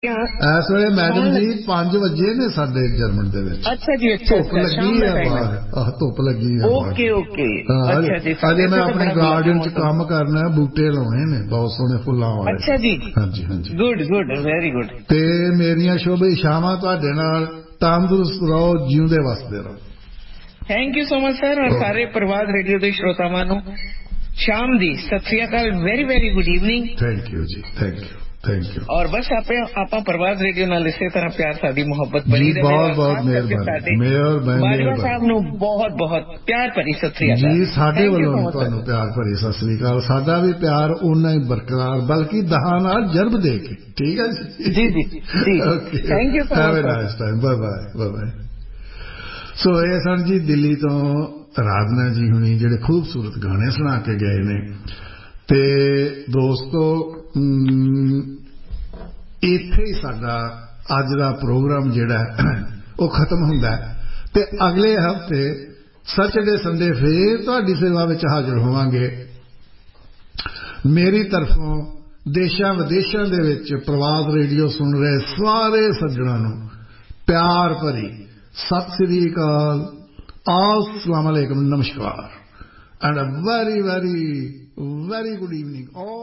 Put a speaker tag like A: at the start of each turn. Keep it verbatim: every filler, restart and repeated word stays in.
A: ਇਸ ਵੇਲੇ ਮੈਡਮ ਜੀ ਪੰਜ ਵਜੇ ਨੇ ਸਾਡੇ ਜਰਮਨ ਦੇ ਵਿੱਚ।
B: ਅੱਛਾ ਜੀ, ਅੱਛਾ,
A: ਧੁੱਪ ਲੱਗੀ ਆ ਬਾਹਰ। ਆਹ ਧੁੱਪ ਲੱਗੀ ਆ
B: ਓਕੇ ਓਕੇ। ਅੱਛਾ ਜੀ,
A: ਅਜੇ ਮੈਂ ਆਪਣੇ ਗਾਰਡਨ ਚ ਕੰਮ ਕਰਨਾ, ਬੂਟੇ ਲਾਉਣੇ ਨੇ ਬਹੁਤ ਸੋਹਣੇ ਫੁੱਲਾਂ ਵਾਲੇ।
B: ਅੱਛਾ ਜੀ,
A: ਹਾਂਜੀ ਹਾਂਜੀ,
B: ਗੁੱਡ ਗੁੱਡ, ਵੈਰੀ ਗੁੱਡ।
A: ਤੇ ਮੇਰੀਆਂ ਸ਼ੁਭ ਇਛਾਵਾਂ ਤੁਹਾਡੇ ਨਾਲ, ਤੰਦਰੁਸਤ ਰਹੋ, ਜਿਉਂਦੇ ਵਸਦੇ ਰਹੋ।
B: Thank you so much sir. ਔਰ ਸਾਰੇ ਪ੍ਰਵਾਦ ਰੇਡੀਓ ਦੇ ਸ਼ਰੋਤਾਵਾਂ ਨੂੰ ਸ਼ਾਮ ਦੀ ਸਤਿ ਸ੍ਰੀ ਅਕਾਲ, very very good evening.
A: Thank you ਜੀ, ਥੈਂਕ ਯੂ ਥੈਂਕ ਯੂ।
B: ਔਰ ਬਸ ਆਪੇ ਆਪਾਂ ਪ੍ਰਵਾਦ ਰੇਡੀਓ ਨਾਲ ਇਸੇ ਤਰ੍ਹਾਂ ਪਿਆਰ ਸਾਡੀ ਮੁਹੱਬਤ ਬਣੀ
A: ਜੀ,
B: ਰਹੇ।
A: ਬਹੁਤ ਬਹੁਤ ਮਿਹਰਬਾਨੀ।
B: ਬਾਜਵਾ ਸਾਹਿਬ ਨੂੰ ਬਹੁਤ ਬਹੁਤ ਪਿਆਰ ਭਰੀ ਸਤਿ ਸ੍ਰੀ ਅਕਾਲ
A: ਜੀ। ਸਾਡੇ ਵੱਲੋਂ ਤੁਹਾਨੂੰ ਪਿਆਰ ਭਰੀ ਸਤਿ ਸ੍ਰੀ ਅਕਾਲ। ਸਾਡਾ ਵੀ ਪਿਆਰ ਓਨਾ ਹੀ ਬਰਕਰਾਰ, ਬਲਕਿ ਦਹਾਂ ਨਾਲ ਜਰਬ ਦੇ ਕੇ। ਠੀਕ ਹੈ ਜੀ
B: ਜੀ ਜੀ ਜੀ। Thank you so much.
A: Have a nice time. Bye bye bye bye. ਸੋ ਇਹ ਸਨ ਜੀ ਦਿੱਲੀ ਤੋਂ ਰਾਧਨਾ ਜੀ ਹੁਣੀ, ਜਿਹੜੇ ਖੂਬਸੂਰਤ ਗਾਣੇ ਸੁਣਾ ਕੇ ਗਏ ਨੇ। ਤੇ ਦੋਸਤੋ, ਇੱਥੇ ਹੀ ਸਾਡਾ ਅੱਜ ਦਾ ਪ੍ਰੋਗਰਾਮ ਜਿਹੜਾ ਉਹ ਖਤਮ ਹੁੰਦਾ ਹੈ, ਤੇ ਅਗਲੇ ਹਫ਼ਤੇ ਸੈਟਰਡੇ ਸੰਡੇ ਫੇਰ ਤੁਹਾਡੀ ਸੇਵਾ ਵਿੱਚ ਹਾਜ਼ਰ ਹੋਵਾਂਗੇ। ਮੇਰੀ ਤਰਫੋਂ ਦੇਸ਼ਾਂ ਵਿਦੇਸ਼ਾਂ ਦੇ ਵਿੱਚ ਪ੍ਰਵਾਦ ਰੇਡੀਓ ਸੁਣ ਰਹੇ ਸਾਰੇ ਸੱਜਣਾਂ ਨੂੰ ਪਿਆਰ ਭਰੀ ਸਤਿ ਸ੍ਰੀ ਅਕਾਲ, अस्सलाम वालेकुम, नमस्कार, and a very very very good evening.